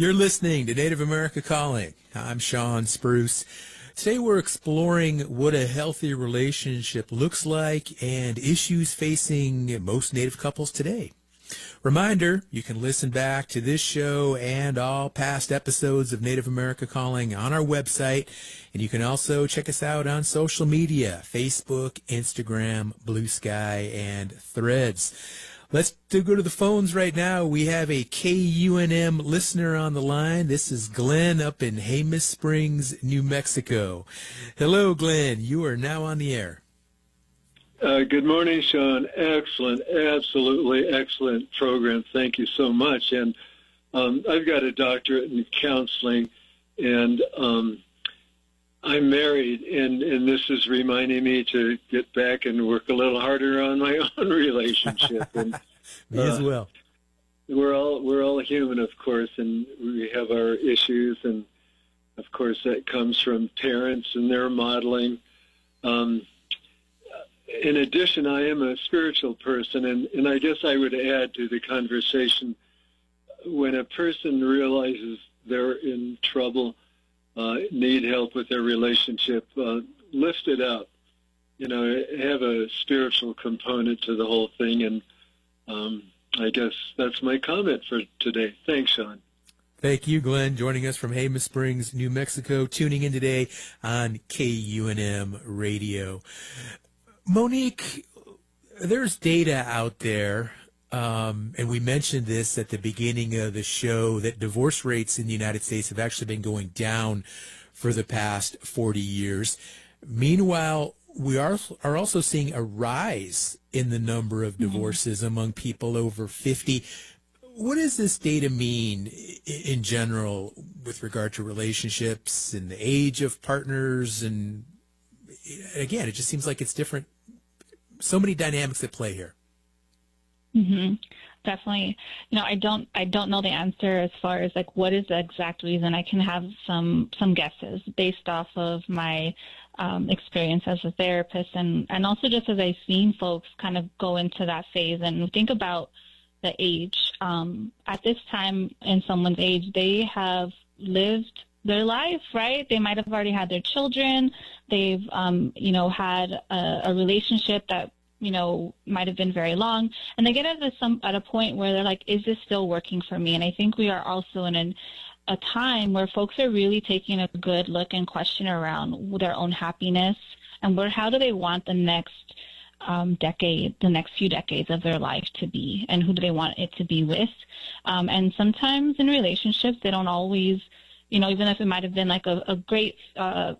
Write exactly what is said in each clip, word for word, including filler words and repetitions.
You're listening to Native America Calling. I'm Sean Spruce. Today we're exploring what a healthy relationship looks like and issues facing most Native couples today. Reminder, you can listen back to this show and all past episodes of Native America Calling on our website, and you can also check us out on social media, Facebook, Instagram, Blue Sky, and Threads. Let's do go to the phones right now. We have a K U N M listener on the line. This is Glenn up in Jemez Springs, New Mexico. Hello, Glenn. You are now on the air. Uh, good morning, Sean. Excellent, absolutely excellent program. Thank you so much. And um, I've got a doctorate in counseling, and um, I'm married, and, and this is reminding me to get back and work a little harder on my own relationship. And, me uh, as well. We're all we're all human, of course, and we have our issues, and of course that comes from parents and their modeling. Um, in addition, I am a spiritual person, and, and I guess I would add to the conversation, when a person realizes they're in trouble, Uh, need help with their relationship, uh, lift it up. You know, have a spiritual component to the whole thing, and um, I guess that's my comment for today. Thanks, Sean. Thank you, Glenn, joining us from Jemez Springs, New Mexico, tuning in today on K U N M Radio. Monique, there's data out there, Um, and we mentioned this at the beginning of the show, that divorce rates in the United States have actually been going down for the past forty years. Meanwhile, we are, are also seeing a rise in the number of divorces mm-hmm. among people over fifty. What does this data mean in general with regard to relationships and the age of partners? And again, it just seems like it's different. So many dynamics at play here. Mm-hmm. Definitely. You know, I don't, I don't know the answer as far as like what is the exact reason. I can have some, some guesses based off of my um, experience as a therapist, and, and also just as I've seen folks kind of go into that phase and think about the age. Um, at this time in someone's age, they have lived their life, right? They might have already had their children. They've, um, you know, had a, a relationship that, you know, might have been very long, and they get at a, some at a point where they're like, is this still working for me? And I think we are also in an, a time where folks are really taking a good look and question around their own happiness and where, how do they want the next um, decade, the next few decades of their life to be, and who do they want it to be with? Um, and sometimes in relationships, they don't always, you know, even if it might have been like a, a great uh,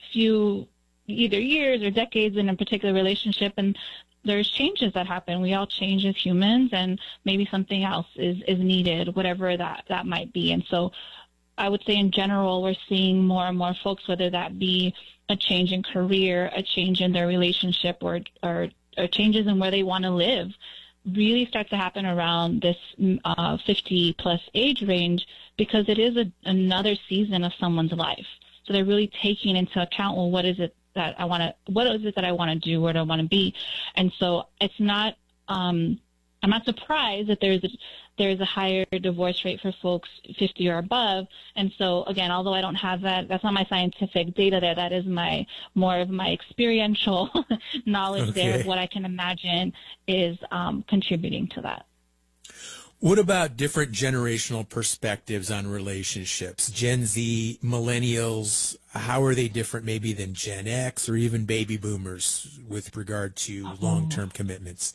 few either years or decades in a particular relationship, and there's changes that happen. We all change as humans, and maybe something else is, is needed, whatever that, that might be. And so I would say in general, we're seeing more and more folks, whether that be a change in career, a change in their relationship, or, or, or changes in where they want to live, really start to happen around this uh, fifty plus age range, because it is a, another season of someone's life. So they're really taking into account, well, what is it that I want to, what is it that I want to do? Where do I want to be? And so it's not, um, I'm not surprised that there's a, there's a higher divorce rate for folks fifty or above. And so again, although I don't have that, that's not my scientific data there. That is my, more of my experiential knowledge okay. there of what I can imagine is um, contributing to that. What about different generational perspectives on relationships? Gen Z, millennials, how are they different maybe than Gen X or even baby boomers with regard to oh. long-term commitments?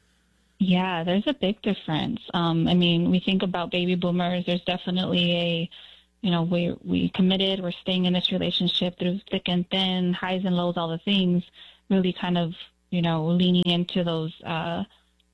Yeah, there's a big difference. Um, I mean, we think about baby boomers, there's definitely a, you know, we we committed, we're staying in this relationship through thick and thin, highs and lows, all the things, really kind of, you know, leaning into those, uh,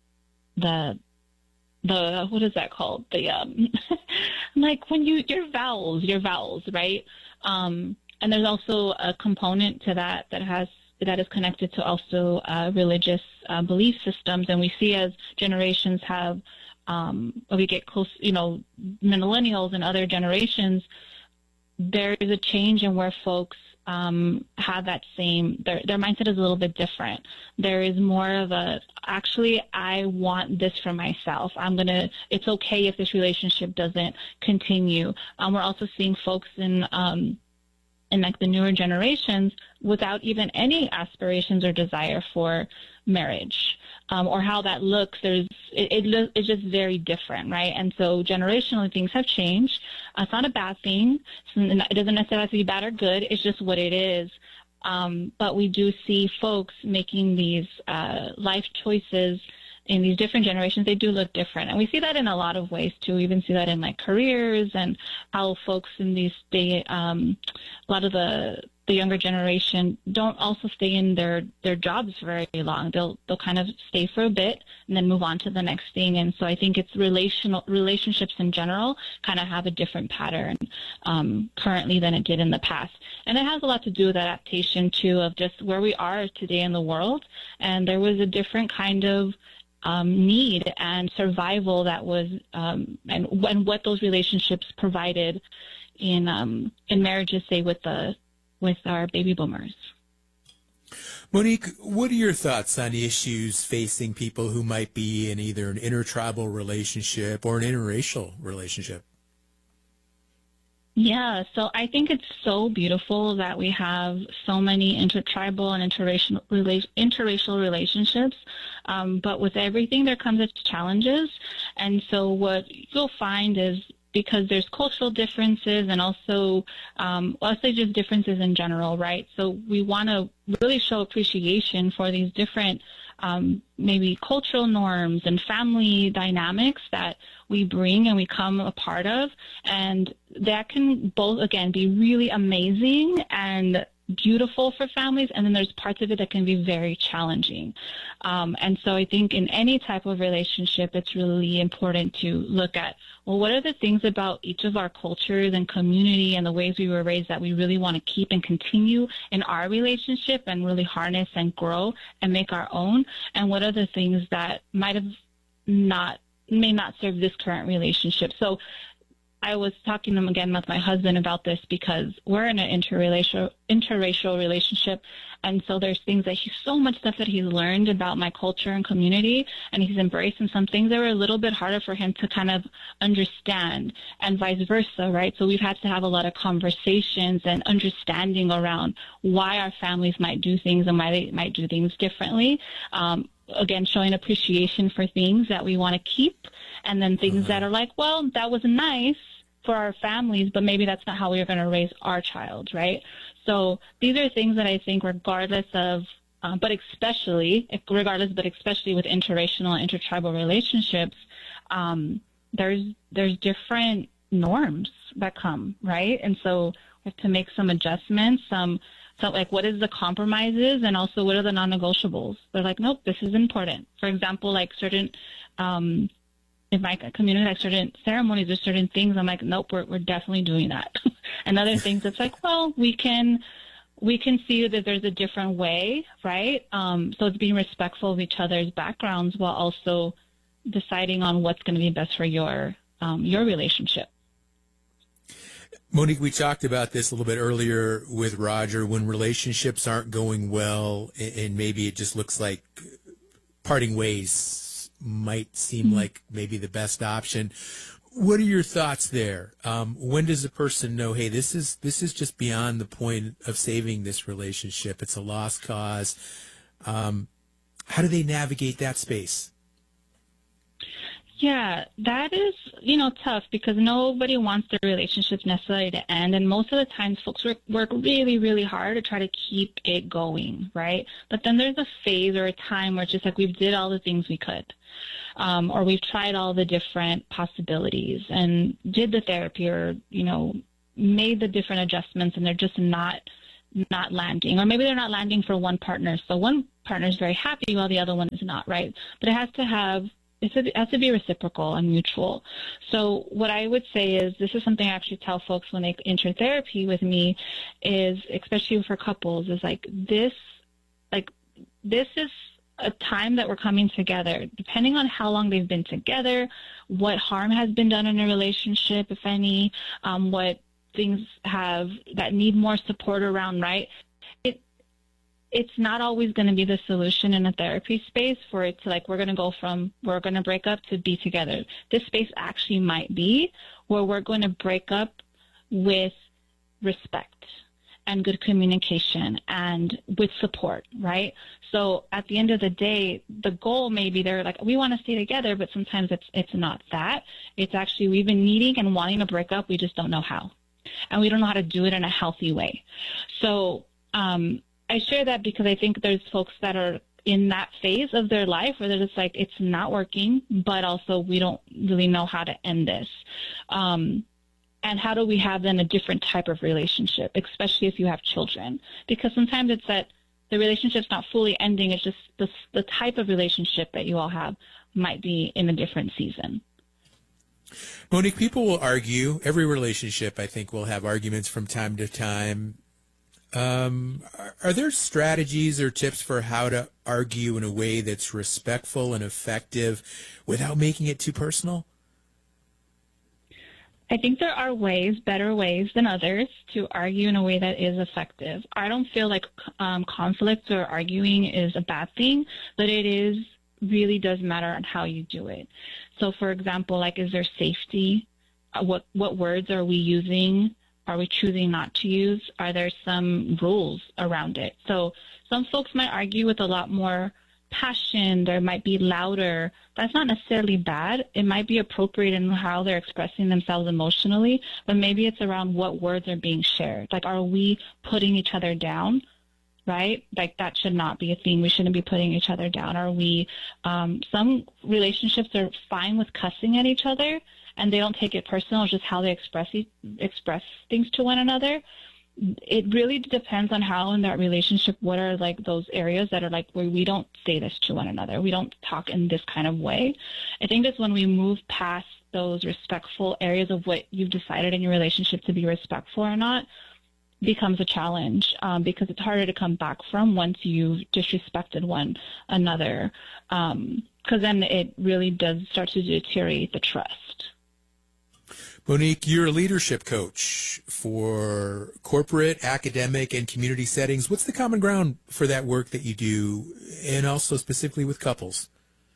the, the, what is that called? The, um, like when you, your vowels, your vowels, right? Um, and there's also a component to that that has, that is connected to also uh, religious uh, belief systems. And we see as generations have, um, we get close, you know, millennials and other generations, there is a change in where folks um, have that same, their, their mindset is a little bit different. There is more of a, actually, I want this for myself. I'm going to, it's okay if this relationship doesn't continue. Um, we're also seeing folks in, um, in like the newer generations without even any aspirations or desire for marriage, um, or how that looks. There's, it, it lo- it's just very different, right? And so generationally things have changed. Uh, it's not a bad thing. It doesn't necessarily have to be bad or good. It's just what it is. Um, but we do see folks making these uh, life choices in these different generations. They do look different. And we see that in a lot of ways too. We even see that in like careers and how folks in these day, um, a lot of the, the younger generation don't also stay in their, their jobs very long. They'll, they'll kind of stay for a bit and then move on to the next thing. And so I think it's relational relationships in general kind of have a different pattern, um, currently than it did in the past. And it has a lot to do with adaptation too, of just where we are today in the world. And there was a different kind of Um, need and survival that was, um, and, and what those relationships provided in um, in marriages, say with the with our baby boomers. Monique, what are your thoughts on issues facing people who might be in either an intertribal relationship or an interracial relationship? Yeah, so I think it's so beautiful that we have so many intertribal and interracial rela- interracial relationships, um, but with everything there comes its challenges. And so what you'll find is, because there's cultural differences and also, um, well, I'll say just differences in general, right? So we want to really show appreciation for these different um, maybe cultural norms and family dynamics that we bring and we come a part of. And that can both, again, be really amazing and beautiful for families, and then there's parts of it that can be very challenging. Um, and so I think in any type of relationship, it's really important to look at, well, what are the things about each of our cultures and community and the ways we were raised that we really want to keep and continue in our relationship and really harness and grow and make our own? And what are the things that might have not, may not serve this current relationship? So I was talking to him again with my husband about this because we're in an interracial interracial relationship, and so there's things that he's so much stuff that he's learned about my culture and community, and he's embraced, and some things that were a little bit harder for him to kind of understand, and vice versa, right? So we've had to have a lot of conversations and understanding around why our families might do things and why they might do things differently. Um, again, showing appreciation for things that we want to keep, and then things that are like, well, that was nice for our families, but maybe that's not how we are going to raise our child, right? So these are things that I think, regardless of, uh, but especially, regardless, but especially with interracial and intertribal relationships, um, there's there's different norms that come, right? And so we have to make some adjustments, some So like, what is the compromises, and also what are the non-negotiables? They're like, nope, this is important. For example, like certain, um, in my community, like certain ceremonies or certain things, I'm like, nope, we're we're definitely doing that. And other things, it's like, well, we can we can see that there's a different way, right? Um, so it's being respectful of each other's backgrounds while also deciding on what's going to be best for your um, your relationship. Monique, we talked about this a little bit earlier with Roger, when relationships aren't going well and maybe it just looks like parting ways might seem mm-hmm. like maybe the best option. What are your thoughts there? Um, when does a person know, hey, this is this is just beyond the point of saving this relationship? It's a lost cause. Um, how do they navigate that space? Yeah, that is, you know, tough because nobody wants their relationships necessarily to end. And most of the times folks work, work really, really hard to try to keep it going, right? But then there's a phase or a time where it's just like we've did all the things we could. Um, or we've tried all the different possibilities and did the therapy or, you know, made the different adjustments, and they're just not not landing. Or maybe they're not landing for one partner. So one partner is very happy while the other one is not, right? But it has to have It has to be reciprocal and mutual. So what I would say is, this is something I actually tell folks when they enter therapy with me, is, especially for couples, is like this, like this is a time that we're coming together, depending on how long they've been together, what harm has been done in a relationship, if any, um, what things have that need more support around, right? It it's not always going to be the solution in a therapy space for it to like, we're going to go from we're going to break up to be together. This space actually might be where we're going to break up with respect and good communication and with support, right? So at the end of the day, the goal may be they're like, we want to stay together, but sometimes it's it's not that. It's actually we've been needing and wanting to break up. We just don't know how. And we don't know how to do it in a healthy way. So um, I share that because I think there's folks that are in that phase of their life where they're just like, it's not working, but also we don't really know how to end this. Um, and how do we have then a different type of relationship, especially if you have children? Because sometimes it's that the relationship's not fully ending. It's just the, the type of relationship that you all have might be in a different season. Monique, people will argue. Every relationship, I think, will have arguments from time to time. Um, are, are there strategies or tips for how to argue in a way that's respectful and effective without making it too personal? I think there are ways, better ways than others, to argue in a way that is effective. I don't feel like um, conflict or arguing is a bad thing, but it is really does matter on how you do it. So, for example, like, is there safety? Uh, what what words are we using? Are we choosing not to use? Are there some rules around it? So some folks might argue with a lot more passion. There might be louder. That's not necessarily bad. It might be appropriate in how they're expressing themselves emotionally, but maybe it's around what words are being shared. Like, are we putting each other down? Right? Like, that should not be a thing. We shouldn't be putting each other down. Are we, um, some relationships are fine with cussing at each other and they don't take it personal. It's just how they express, express things to one another. It really depends on how in that relationship, what are like those areas that are like where we don't say this to one another. We don't talk in this kind of way. I think that's when we move past those respectful areas of what you've decided in your relationship to be respectful or not becomes a challenge, um, because it's harder to come back from once you've disrespected one another, because um, then it really does start to deteriorate the trust. Monique, you're a leadership coach for corporate, academic, and community settings. What's the common ground for that work that you do, and also specifically with couples?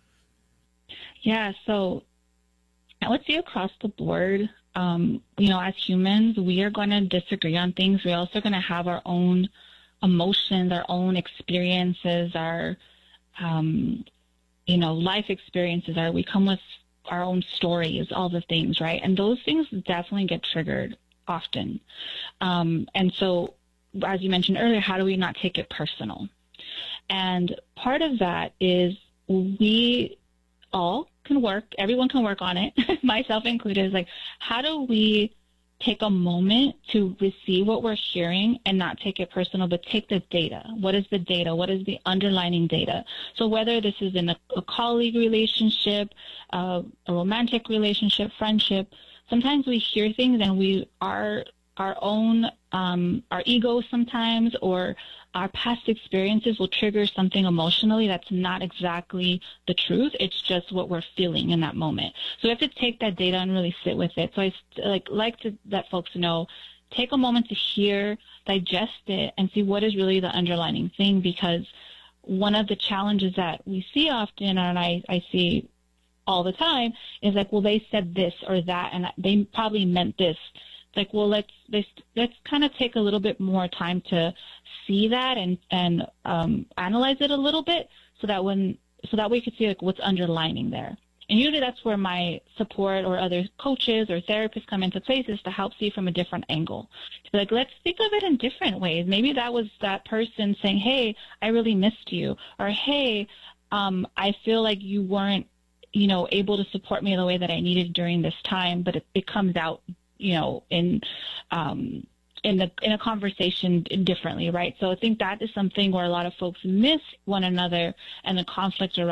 Yeah, so I would say across the board, um, you know, as humans, we are going to disagree on things. We're also going to have our own emotions, our own experiences, our, um, you know, life experiences. Our, we come with our own stories, all the things, right? And those things definitely get triggered often. Um, and so, as you mentioned earlier, how do we not take it personal? And part of that is we all can work, everyone can work on it, myself included, is like, how do we take a moment to receive what we're hearing and not take it personal, but take the data. What is the data? What is the underlining data? So whether this is in a, a colleague relationship, uh, a romantic relationship, friendship, sometimes we hear things and we are our own, um, our ego sometimes, or our past experiences will trigger something emotionally that's not exactly the truth. It's just what we're feeling in that moment. So we have to take that data and really sit with it. So I like like to let folks know, take a moment to hear, digest it, and see what is really the underlying thing. Because one of the challenges that we see often, and I, I see all the time, is like, well, they said this or that, and they probably meant this. Like, well, let's let's, let's kind of take a little bit more time to see that and and um, analyze it a little bit, so that when so that we could see like what's underlining there. And usually that's where my support or other coaches or therapists come into place, is to help see from a different angle. Like, let's think of it in different ways. Maybe that was that person saying, "Hey, I really missed you," or "Hey, um, I feel like you weren't, you know, able to support me the way that I needed during this time," but it, it comes out, you know, in um, in the in a conversation differently, right? So I think that is something where a lot of folks miss one another, and the conflict around